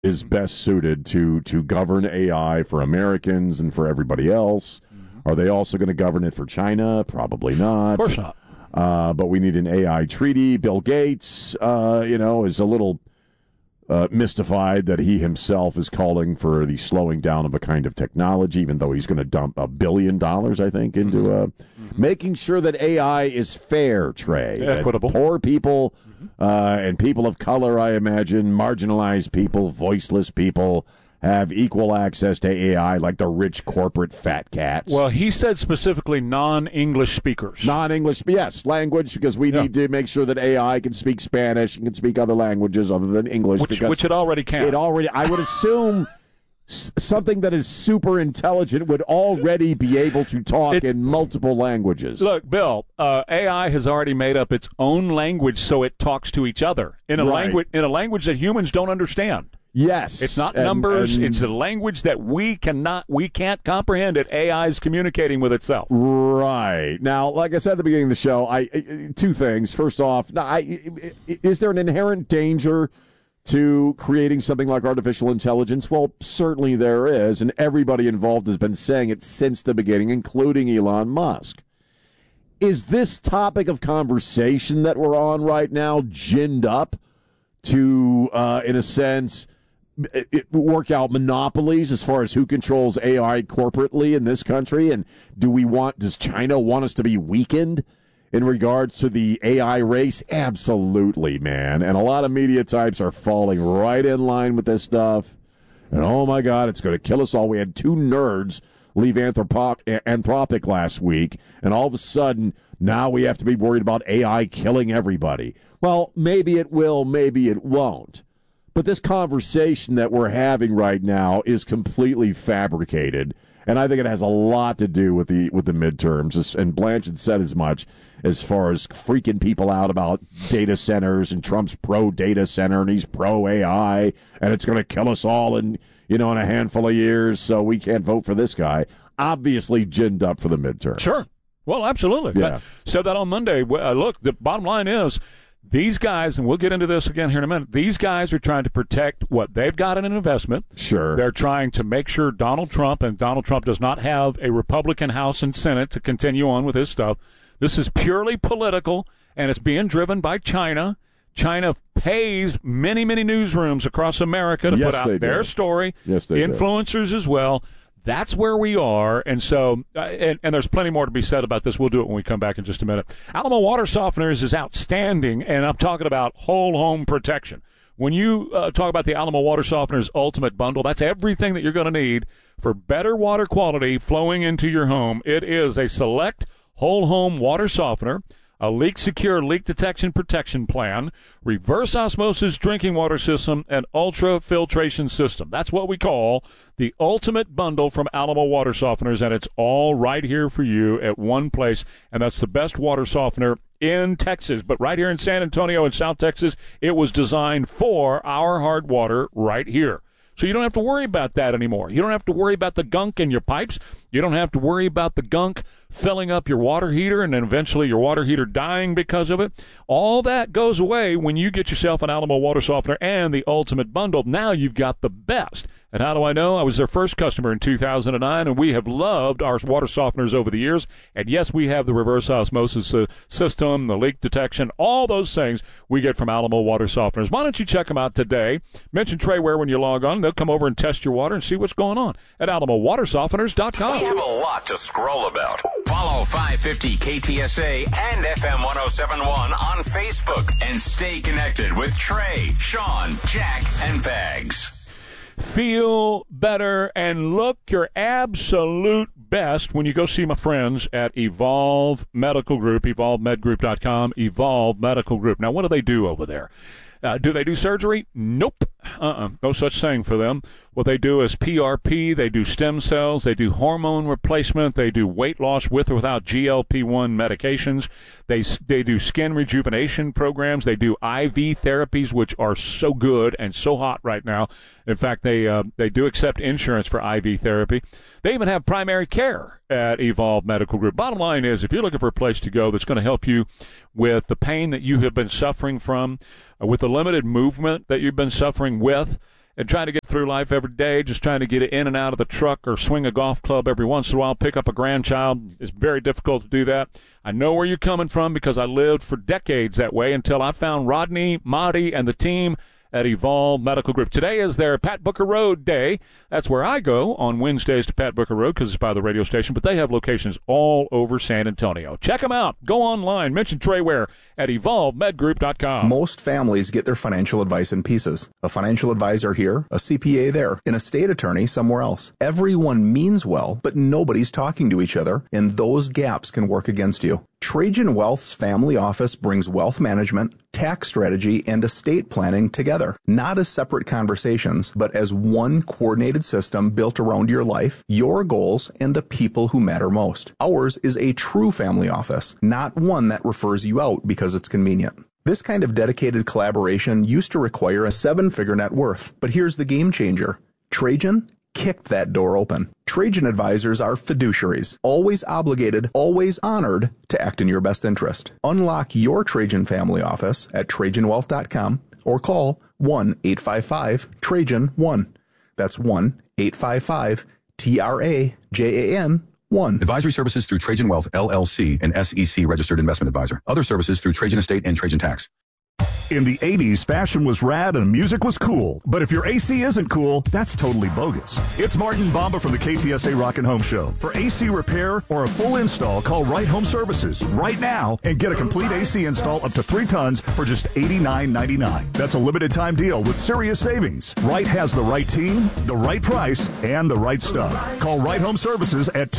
is best suited to govern AI for Americans and for everybody else? Are they also going to govern it for China? Probably not. Of course not. But we need an AI treaty. Bill Gates, is a little mystified that he himself is calling for the slowing down of a kind of technology, even though he's going to dump $1 billion, I think, into making sure that AI is fair, Trey. Equitable. Poor people and people of color, I imagine, marginalized people, voiceless people, have equal access to AI like the rich corporate fat cats. Well, he said specifically non-English speakers. Non-English, yes, language, because we need to make sure that AI can speak Spanish and can speak other languages other than English. Which it already can. I would assume something that is super intelligent would already be able to talk in multiple languages. Look, Bill, AI has already made up its own language so it talks to each other in a language that humans don't understand. Yes. It's not numbers. It's a language that we can't comprehend it. AI is communicating with itself. Right. Now, like I said at the beginning of the show, two things. First off, is there an inherent danger to creating something like artificial intelligence? Well, certainly there is, and everybody involved has been saying it since the beginning, including Elon Musk. Is this topic of conversation that we're on right now ginned up to, in a sense, work out monopolies as far as who controls AI corporately in this country? And does China want us to be weakened in regards to the AI race? Absolutely, man. And a lot of media types are falling right in line with this stuff. And oh my God, it's going to kill us all. We had 2 nerds leave Anthropic last week, and all of a sudden now we have to be worried about AI killing everybody. Well, maybe it will, maybe it won't. But this conversation that we're having right now is completely fabricated, and I think it has a lot to do with the midterms. And Blanchard said as much, as far as freaking people out about data centers, and Trump's pro-data center and he's pro-AI, and it's going to kill us all in a handful of years, so we can't vote for this guy. Obviously ginned up for the midterm. Sure. Well, absolutely. Yeah. I said that on Monday. Look, the bottom line is, these guys, and we'll get into this again here in a minute, these guys are trying to protect what they've got in an investment. Sure. They're trying to make sure Donald Trump does not have a Republican House and Senate to continue on with his stuff. This is purely political, and it's being driven by China. China pays many, many newsrooms across America to put out their story. Yes, they do. Influencers as well. That's where we are, and so and there's plenty more to be said about this. We'll do it when we come back in just a minute. Alamo Water Softeners is outstanding, and I'm talking about whole home protection. When you talk about the Alamo Water Softeners Ultimate Bundle, that's everything that you're going to need for better water quality flowing into your home. It is a select whole home water softener, a leak-secure leak detection protection plan, reverse osmosis drinking water system, and ultra-filtration system. That's what we call the ultimate bundle from Alamo Water Softeners, and it's all right here for you at one place, and that's the best water softener in Texas. But right here in San Antonio and South Texas, it was designed for our hard water right here. So you don't have to worry about that anymore. You don't have to worry about the gunk in your pipes. You don't have to worry about the gunk filling up your water heater and then eventually your water heater dying because of it. All that goes away when you get yourself an Alamo Water Softener and the Ultimate Bundle. Now you've got the best. And how do I know? I was their first customer in 2009, and we have loved our water softeners over the years. And yes, we have the reverse osmosis system, the leak detection, all those things we get from Alamo Water Softeners. Why don't you check them out today? Mention Trey Ware when you log on. They'll come over and test your water and see what's going on at AlamoWaterSofteners.com. We have a lot to scroll about. Follow 550 KTSA and FM 1071 on Facebook and stay connected with Trey, Sean, Jack, and Bags. Feel better and look your absolute best when you go see my friends at Evolve Medical Group, evolvemedgroup.com, Evolve Medical Group. Now, what do they do over there? Do they do surgery? Nope. No such thing for them. What they do is PRP, they do stem cells, they do hormone replacement, they do weight loss with or without GLP-1 medications, they do skin rejuvenation programs, they do IV therapies, which are so good and so hot right now. In fact, they do accept insurance for IV therapy. They even have primary care at Evolve Medical Group. Bottom line is, if you're looking for a place to go that's going to help you with the pain that you have been suffering from, with the limited movement that you've been suffering with, and trying to get through life every day, just trying to get in and out of the truck or swing a golf club every once in a while, pick up a grandchild. It's very difficult to do that. I know where you're coming from because I lived for decades that way until I found Rodney, Marty, and the team at Evolve Medical Group. Today is their Pat Booker Road Day. That's where I go on Wednesdays to Pat Booker Road because it's by the radio station, but they have locations all over San Antonio. Check them out. Go online. Mention Trey Ware at evolvemedgroup.com. Most families get their financial advice in pieces. A financial advisor here, a CPA there, an estate attorney somewhere else. Everyone means well, but nobody's talking to each other, and those gaps can work against you. Trajan Wealth's family office brings wealth management, tax strategy, and estate planning together, not as separate conversations, but as one coordinated system built around your life, your goals, and the people who matter most. Ours is a true family office, not one that refers you out because it's convenient. This kind of dedicated collaboration used to require a 7-figure net worth, but here's the game changer. Trajan kicked that door open. Trajan advisors are fiduciaries, always obligated, always honored to act in your best interest. Unlock your Trajan family office at TrajanWealth.com or call 1-855-TRAJAN-1. That's 1-855-TRAJAN-1. Advisory services through Trajan Wealth, LLC, an SEC registered investment advisor. Other services through Trajan Estate and Trajan Tax. In the 80s, fashion was rad and music was cool. But if your AC isn't cool, that's totally bogus. It's Martin Bamba from the KTSA Rockin' Home Show. For AC repair or a full install, call Right Home Services right now and get a complete AC install up to 3 tons for just $89.99. That's a limited time deal with serious savings. Right has the right team, the right price, and the right stuff. Call Right Home Services at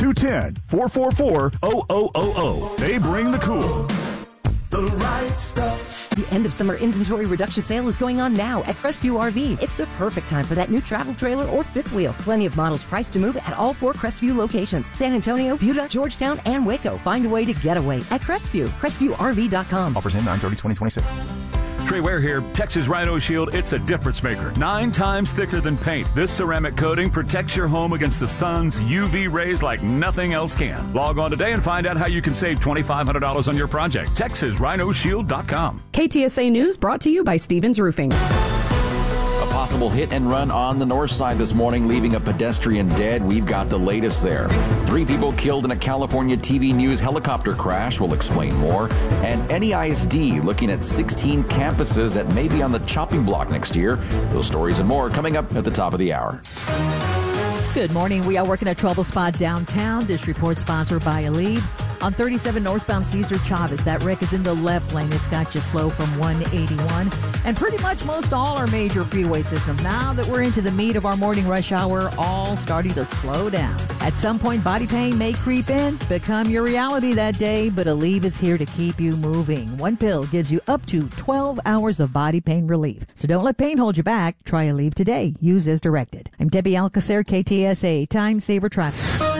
210-444-0000. They bring the cool. The right stuff. The end of summer inventory reduction sale is going on now at Crestview RV. It's the perfect time for that new travel trailer or fifth wheel. Plenty of models priced to move at all 4 Crestview locations. San Antonio, Buda, Georgetown, and Waco. Find a way to get away at Crestview. CrestviewRV.com. Offers in 9/30/2026. Trey Ware here. Texas Rhino Shield, it's a difference maker. 9 times thicker than paint. This ceramic coating protects your home against the sun's UV rays like nothing else can. Log on today and find out how you can save $2,500 on your project. TexasRhinoShield.com. KTSA News brought to you by Stevens Roofing. A possible hit and run on the north side this morning, leaving a pedestrian dead. We've got the latest there. 3 people killed in a California TV news helicopter crash. We'll explain more. And NEISD looking at 16 campuses that may be on the chopping block next year. Those stories and more coming up at the top of the hour. Good morning. We are working a trouble spot downtown. This report sponsored by Aleve. On 37 northbound Cesar Chavez, that wreck is in the left lane. It's got you slow from 181. And pretty much most all our major freeway systems, now that we're into the meat of our morning rush hour, all starting to slow down. At some point, body pain may creep in, become your reality that day, but Aleve is here to keep you moving. One pill gives you up to 12 hours of body pain relief. So don't let pain hold you back. Try Aleve today. Use as directed. I'm Debbie Alcacer, KTSA Time Saver Traffic.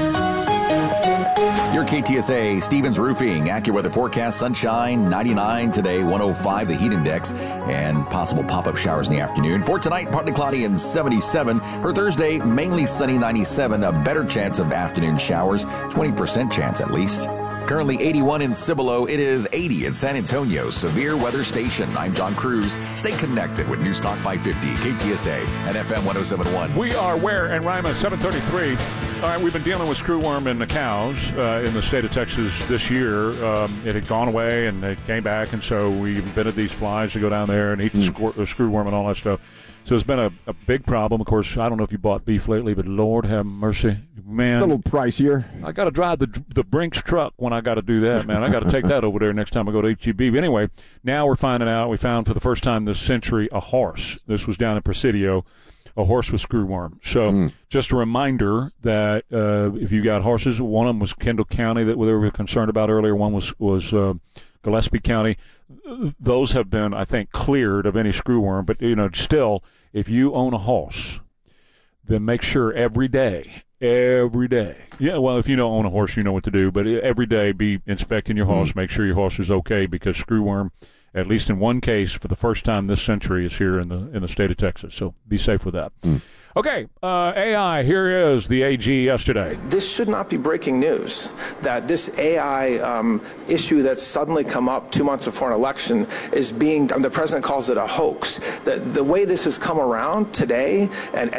Your KTSA Stevens Roofing AccuWeather forecast: sunshine, 99 today, 105 the heat index, and possible pop-up showers in the afternoon. For tonight, partly cloudy and 77. For Thursday, mainly sunny, 97. A better chance of afternoon showers, 20% chance at least. Currently 81 in Cibolo. It is 80 in San Antonio. Severe Weather Station. I'm John Cruz. Stay connected with News Talk 550, KTSA, and FM 1071. We are Ware and Rima, 733. All right, we've been dealing with screwworm in the cows in the state of Texas this year. It had gone away, and it came back, and so we invented these flies to go down there and eat the screwworm and all that stuff. So it's been a big problem. Of course, I don't know if you bought beef lately, but Lord have mercy. Man, a little pricier. I got to drive the Brinks truck when I got to do that, man. I got to take that over there next time I go to H-E-B. But anyway, now we're finding out. We found for the first time this century a horse. This was down in Presidio, a horse with screwworm. So just a reminder that if you got horses, one of them was Kendall County that we were concerned about earlier. One was Gillespie County. Those have been, I think, cleared of any screwworm. But, still, if you own a horse, then make sure every day. Yeah, well, if you don't own a horse, you know what to do. But every day be inspecting your horse. Make sure your horse is okay because screwworm at least in one case, for the first time this century, is here in the state of Texas. So be safe with that. Okay, AI, here is the AG yesterday. This should not be breaking news, that this AI issue that's suddenly come up 2 months before an election is being, the president calls it a hoax. The way this has come around today and